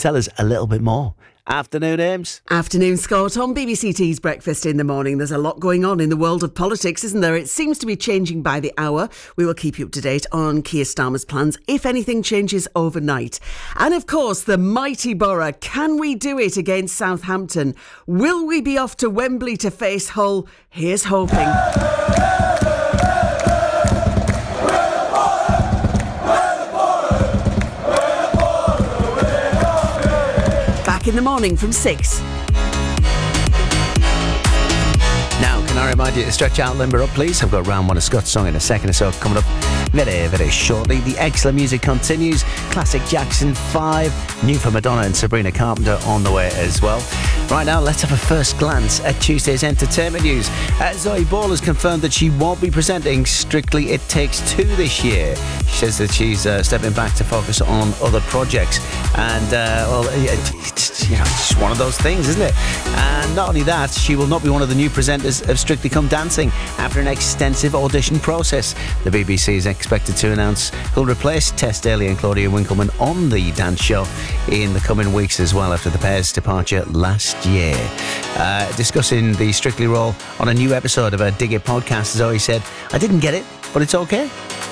tell us a little bit more. Afternoon, Ames. Afternoon, Scott. On BBC T's Breakfast in the Morning, there's a lot going on in the world of politics, isn't there? It seems to be changing by the hour. We will keep you up to date on Keir Starmer's plans if anything changes overnight. And of course, the mighty Borough. Can we do it against Southampton? Will we be off to Wembley to face Hull? Here's hoping. In the morning from 6. Now, can I remind you to stretch out, limber up, please? I've got round one of Scott's song in a second or so coming up very, very shortly. The excellent music continues. Classic Jackson 5, new for Madonna and Sabrina Carpenter on the way as well. Right now, let's have a first glance at Tuesday's entertainment news. Zoe Ball has confirmed that she won't be presenting Strictly It Takes Two this year. She says that she's stepping back to focus on other projects. And, it's just one of those things, isn't it? And not only that, she will not be one of the new presenters of Strictly Come Dancing after an extensive audition process. The BBC is expected to announce who'll replace Tess Daly and Claudia Winkleman on the dance show in the coming weeks as well, after the pair's departure last year. Discussing the Strictly role on a new episode of her Dig It podcast, Zoe said, "I didn't get it, but it's okay."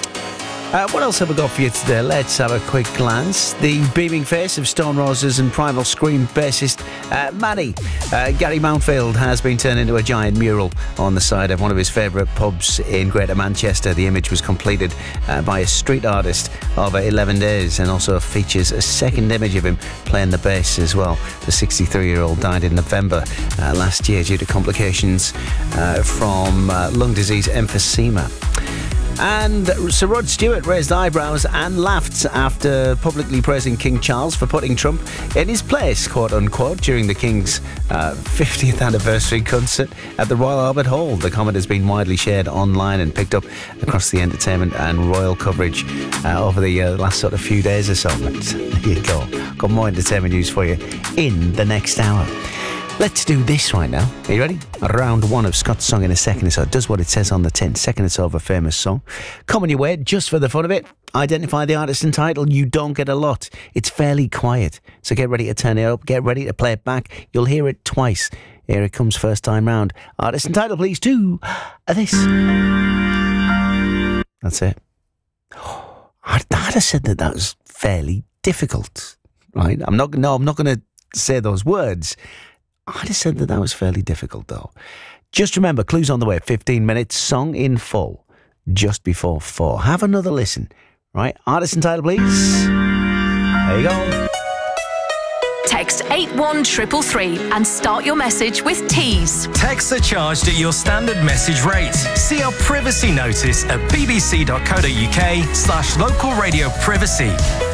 What else have we got for you today? Let's have a quick glance. The beaming face of Stone Roses and Primal Scream bassist Maddie. Gary Mountfield has been turned into a giant mural on the side of one of his favourite pubs in Greater Manchester. The image was completed by a street artist over 11 days and also features a second image of him playing the bass as well. The 63-year-old died in November last year due to complications from lung disease emphysema. And Sir Rod Stewart raised eyebrows and laughed after publicly praising King Charles for putting Trump in his place, quote unquote, during the King's 50th anniversary concert at the Royal Albert Hall. The comment has been widely shared online and picked up across the entertainment and royal coverage over the last sort of few days or so. But there you go. Got more entertainment news for you in the next hour. Let's do this right now. Are you ready? Round one of Scott's song in a second or so. It does what it says on the tin. Second or so of a famous song. Coming your way, just for the fun of it. Identify the artist and title. You don't get a lot. It's fairly quiet. So get ready to turn it up. Get ready to play it back. You'll hear it twice. Here it comes first time round. Artist and title, please, to this. That's it. I'd have said that was fairly difficult. Right? I'm not going to say those words. I'd have said that was fairly difficult, though. Just remember, clues on the way. 15 minutes, song in full, just before 4. Have another listen, right? Artist and title, please. There you go. Text 81333 and start your message with T's. Texts are charged at your standard message rate. See our privacy notice at bbc.co.uk/local radio privacy.